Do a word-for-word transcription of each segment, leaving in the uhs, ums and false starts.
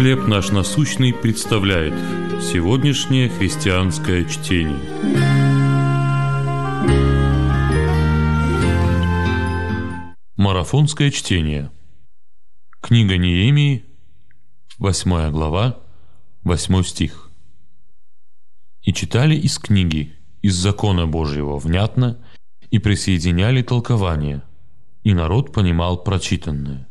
«Хлеб наш насущный» представляет сегодняшнее христианское чтение. Марафонское чтение. Книга Неемии, восьмая глава, восьмой стих. «И читали из книги, из закона Божьего внятно, и присоединяли толкование, и народ понимал прочитанное».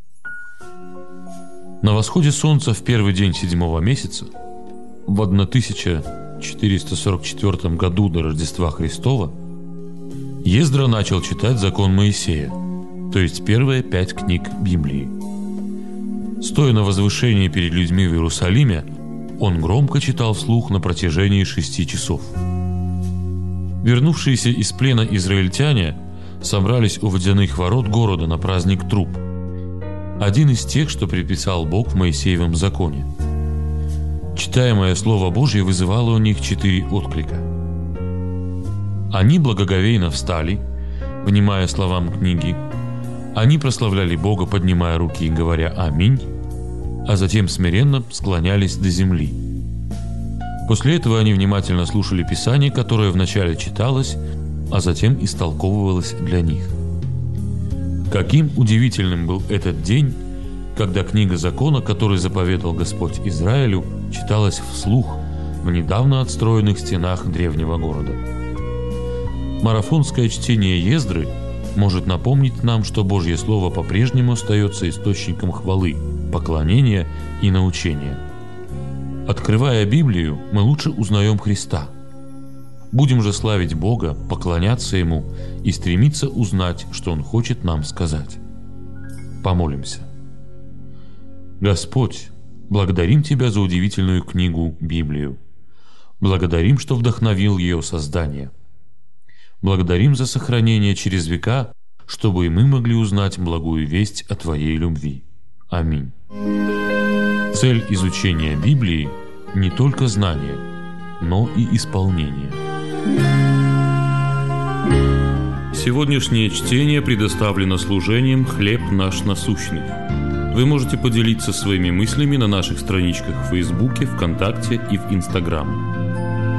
На восходе солнца в первый день седьмого месяца, в тысяча четыреста сорок четвёртом году до Рождества Христова, Ездра начал читать закон Моисея, то есть первые пять книг Библии. Стоя на возвышении перед людьми в Иерусалиме, он громко читал вслух на протяжении шести часов. Вернувшиеся из плена израильтяне собрались у водяных ворот города на праздник Труб, один из тех, что приписал Бог в Моисеевом законе. Читаемое Слово Божье вызывало у них четыре отклика. Они благоговейно встали, внимая словам книги. Они прославляли Бога, поднимая руки и говоря «Аминь», а затем смиренно склонялись до земли. После этого они внимательно слушали Писание, которое вначале читалось, а затем истолковывалось для них. Каким удивительным был этот день, когда книга закона, который заповедал Господь Израилю, читалась вслух в недавно отстроенных стенах древнего города. Марафонское чтение Ездры может напомнить нам, что Божье Слово по-прежнему остается источником хвалы, поклонения и научения. Открывая Библию, мы лучше узнаем Христа. Будем же славить Бога, поклоняться Ему и стремиться узнать, что Он хочет нам сказать. Помолимся. Господь, благодарим Тебя за удивительную книгу Библию. Благодарим, что вдохновил ее создание. Благодарим за сохранение через века, чтобы и мы могли узнать благую весть о Твоей любви. Аминь. Цель изучения Библии – не только знание, но и исполнение. Сегодняшнее чтение предоставлено служением «Хлеб наш насущный». Вы можете поделиться своими мыслями на наших страничках в Фейсбуке, ВКонтакте и в Инстаграме.